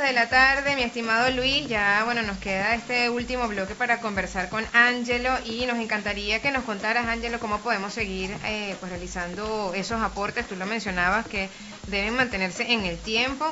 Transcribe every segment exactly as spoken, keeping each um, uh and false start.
de la tarde, mi estimado Luis. Ya, bueno, nos queda este último bloque para conversar con Ángelo y nos encantaría que nos contaras, Ángelo, cómo podemos seguir eh, pues realizando esos aportes. Tú lo mencionabas que deben mantenerse en el tiempo.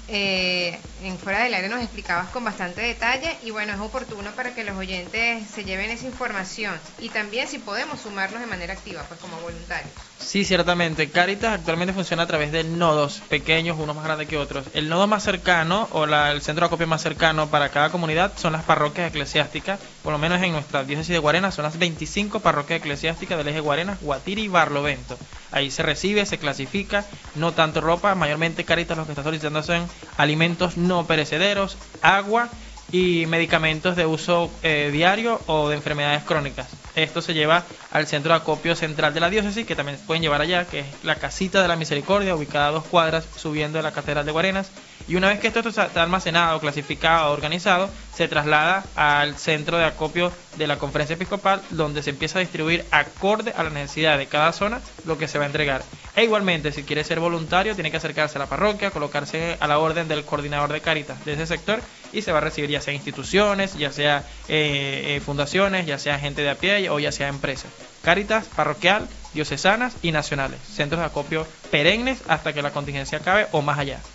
Eh, en Fuera del Aire nos explicabas con bastante detalle y bueno, es oportuno para que los oyentes se lleven esa información y también si podemos sumarnos de manera activa, pues como voluntarios. Sí, ciertamente. Cáritas actualmente funciona a través de nodos pequeños, unos más grandes que otros. El nodo más cercano o la, el centro de acopio más cercano para cada comunidad son las parroquias eclesiásticas. Por lo menos en nuestra diócesis de Guarenas son las veinticinco parroquias eclesiásticas del eje Guarenas, Guatire y Barlovento. Ahí se recibe, se clasifica, no tanto ropa, mayormente Cáritas lo que está solicitando son alimentos no perecederos, agua y medicamentos de uso eh, diario o de enfermedades crónicas. Esto se lleva al centro de acopio central de la diócesis, que también pueden llevar allá, que es la Casita de la Misericordia, ubicada a dos cuadras subiendo de la Catedral de Guarenas. Y una vez que esto está almacenado, clasificado, organizado, se traslada al centro de acopio de la Conferencia Episcopal, donde se empieza a distribuir acorde a la necesidad de cada zona lo que se va a entregar. E igualmente, si quiere ser voluntario, tiene que acercarse a la parroquia, colocarse a la orden del coordinador de Cáritas de ese sector y se va a recibir ya sea instituciones, ya sea eh, eh, fundaciones, ya sea gente de a pie o ya sea empresas. Cáritas parroquial, diocesanas y nacionales. Centros de acopio perennes hasta que la contingencia acabe o más allá.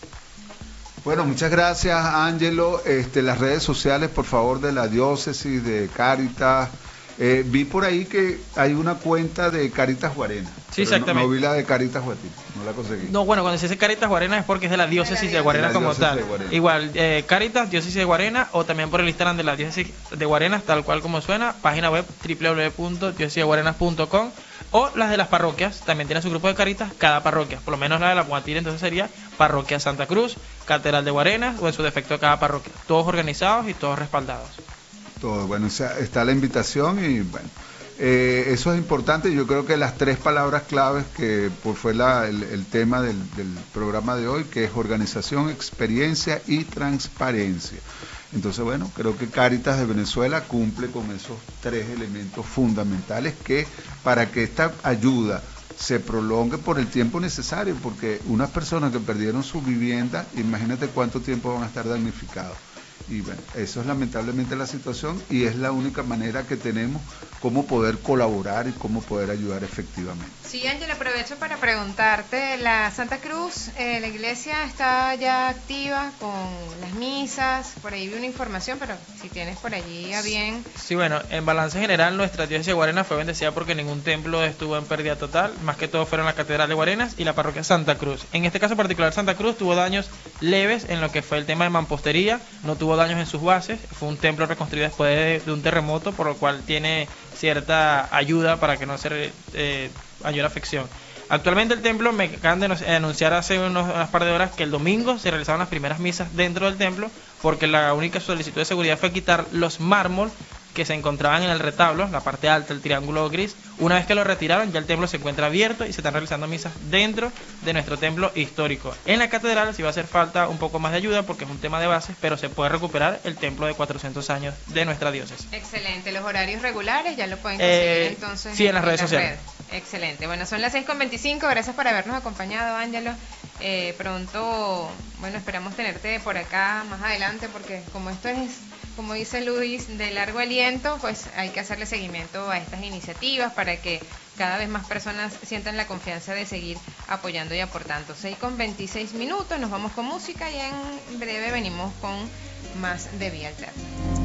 Bueno, muchas gracias, Ángelo. Este, las redes sociales, por favor, de la diócesis, de Cáritas. Eh, vi por ahí que hay una cuenta de Cáritas Guarenas. Sí, exactamente. No, no vi la de Cáritas Guatire, no la conseguí. No, bueno, cuando se dice Cáritas Guarenas es porque es de la diócesis de, de Guarenas como tal. Igual, eh, Cáritas, diócesis de Guarenas, o también por el Instagram de la diócesis de Guarenas, tal cual como suena, página web doble u doble u doble u punto diócesis de guarenas punto com, o las de las parroquias, también tiene su grupo de Cáritas, cada parroquia, por lo menos la de la Guatire, entonces sería Parroquia Santa Cruz, Catedral de Guarenas, o en su defecto cada parroquia, todos organizados y todos respaldados. Todo, bueno, está la invitación y bueno. Eh, eso es importante. Yo creo que las tres palabras claves que pues, fue la, el, el tema del, del programa de hoy, que es organización, experiencia y transparencia. Entonces, bueno, creo que Cáritas de Venezuela cumple con esos tres elementos fundamentales que para que esta ayuda se prolongue por el tiempo necesario, porque unas personas que perdieron su vivienda, imagínate cuánto tiempo van a estar damnificados. Y bueno, eso es lamentablemente la situación y es la única manera que tenemos cómo poder colaborar y cómo poder ayudar efectivamente. Sí, Ángel, aprovecho para preguntarte, la Santa Cruz, eh, la iglesia está ya activa con las misas, por ahí vi una información, pero si tienes por allí a bien. Sí, bueno, en balance general nuestra diócesis de Guarenas fue bendecida porque ningún templo estuvo en pérdida total, más que todo fueron la Catedral de Guarenas y la parroquia Santa Cruz. En este caso particular Santa Cruz tuvo daños leves en lo que fue el tema de mampostería, no tuvo daños en sus bases, fue un templo reconstruido después de, de un terremoto, por lo cual tiene cierta ayuda para que no se eh, haya afección. Actualmente el templo, me acaban de anunciar hace unos, unas par de horas que el domingo se realizaron las primeras misas dentro del templo, porque la única solicitud de seguridad fue quitar los mármol que se encontraban en el retablo, la parte alta, el triángulo gris. Una vez que lo retiraron, ya el templo se encuentra abierto y se están realizando misas dentro de nuestro templo histórico. En la catedral sí va a hacer falta un poco más de ayuda porque es un tema de bases, pero se puede recuperar el templo de cuatrocientos años de nuestra diócesis. Excelente, los horarios regulares ya lo pueden conseguir eh, entonces sí, en, en las redes en las sociales. Redes. Excelente, bueno, son las seis con veinticinco, gracias por habernos acompañado, Ángelo. Eh, pronto, bueno, esperamos tenerte por acá más adelante porque como esto es, como dice Luis, de largo aliento, pues hay que hacerle seguimiento a estas iniciativas para que cada vez más personas sientan la confianza de seguir apoyando y aportando. seis con veintiséis minutos, nos vamos con música y en breve venimos con más de Vía Alterna.